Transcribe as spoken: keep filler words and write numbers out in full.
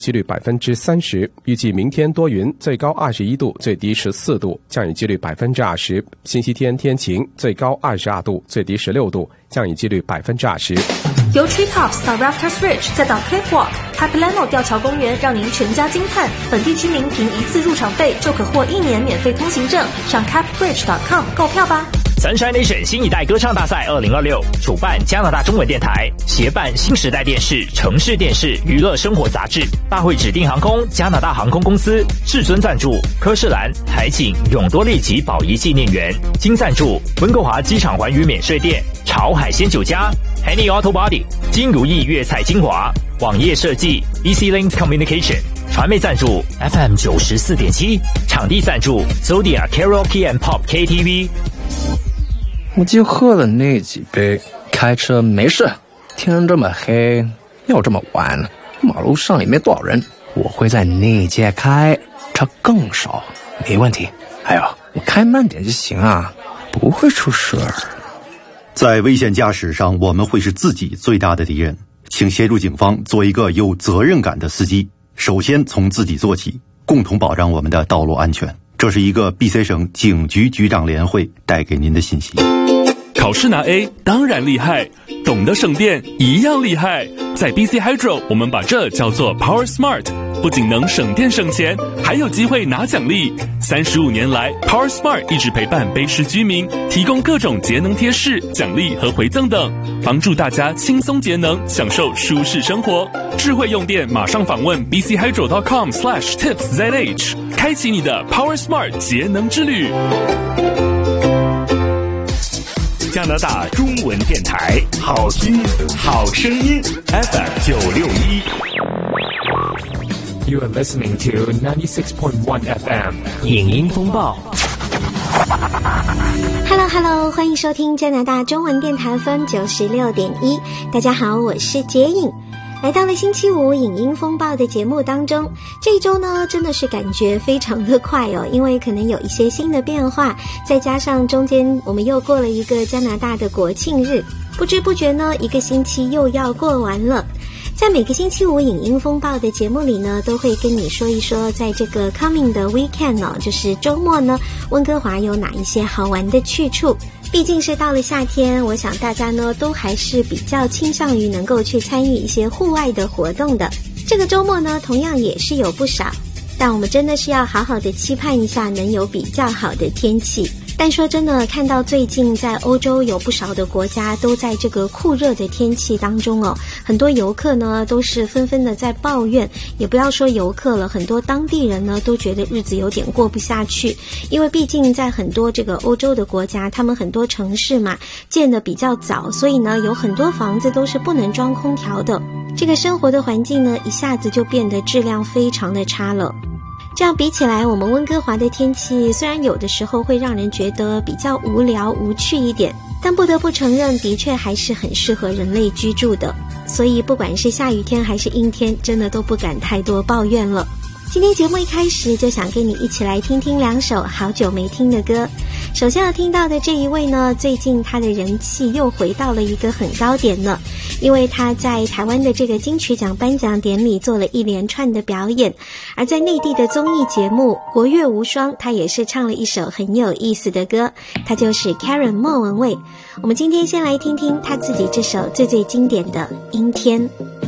几率百分之三十，预计明天多云，最高二十一度，最低十四度，降雨几率百分之二十。星期天天晴，最高二十二度，最低十六度，降雨几率百分之二十。 由 Treetops 到 Rafters Ridge 再到 Cliffwalk、Capilano 吊桥公园，让您全家惊叹。本地居民凭一次入场费就可获一年免费通行证，上 cap bridge dot com 购票吧。 Sunshine Nation 新一代歌唱大赛二零二六主办加拿大中文电台，协办新时代电视、城市电视、娱乐生活杂志。大会指定航空加拿大航空公司至尊赞助，科士兰、海景、永多利及宝仪纪念园。金赞助温哥华机场环宇免税店、潮海鲜酒家、Henny Auto Body、金如意粤菜精华、网页设计 E C Links Communication。传媒赞助 F M 九十四点七，场地赞助 Zodiac Karaoke and Pop K T V。 我就喝了那几杯，开车没事。天这么黑，又这么晚，马路上也没多少人，我会在内街开，车更少，没问题。还有，我开慢点就行啊，不会出事儿。 在危险驾驶上，我们会是自己最大的敌人。请协助警方做一个有责任感的司机，首先从自己做起，共同保障我们的道路安全。这是一个 B C 省警局局长联会带给您的信息。 考试拿 A 当然厉害，懂得省电一样厉害。在 B C Hydro 我们把这叫做 Power Smart， 不仅能省电省钱，还有机会拿奖励。三十五年来 Power Smart 一直陪伴卑诗居民，提供各种节能贴士、奖励和回赠等，帮助大家轻松节能，享受舒适生活。智慧用电马上访问 b c hydro dot com slash tips z h， 开启你的 Power Smart 节能之旅。 加拿大中文电台，好听好声音 F M 九六一。 You are listening to ninety-six point one F M 影音风暴。 Hello Hello， 欢迎收听加拿大中文电台 F M 九十六点一。大家好，我是洁影。来到了星期五影音风暴的节目当中，这一周呢真的是感觉非常的快哦，因为可能有一些新的变化，再加上中间我们又过了一个加拿大的国庆日，不知不觉呢一个星期又要过完了。在每个星期五影音风暴的节目里呢，都会跟你说一说在这个 coming 的 weekend 呢、哦，就是周末呢，温哥华有哪一些好玩的去处。毕竟是到了夏天，我想大家呢都还是比较倾向于能够去参与一些户外的活动的。这个周末呢同样也是有不少，但我们真的是要好好的期盼一下能有比较好的天气。但说真的，看到最近在欧洲有不少的国家都在这个酷热的天气当中哦，很多游客呢都是纷纷的在抱怨，也不要说游客了，很多当地人呢都觉得日子有点过不下去。因为毕竟在很多这个欧洲的国家，他们很多城市嘛建得比较早，所以呢有很多房子都是不能装空调的，这个生活的环境呢一下子就变得质量非常的差了。这样比起来，我们温哥华的天气虽然有的时候会让人觉得比较无聊无趣一点，但不得不承认的确还是很适合人类居住的，所以不管是下雨天还是阴天，真的都不敢太多抱怨了。今天节目一开始就想跟你一起来听听两首好久没听的歌。首先要听到的这一位呢，最近他的人气又回到了一个很高点呢，因为他在台湾的这个金曲奖颁奖典礼做了一连串的表演，而在内地的综艺节目《国乐无双》，他也是唱了一首很有意思的歌，他就是 Karen 莫文蔚。我们今天先来听听他自己这首最最经典的《阴天》。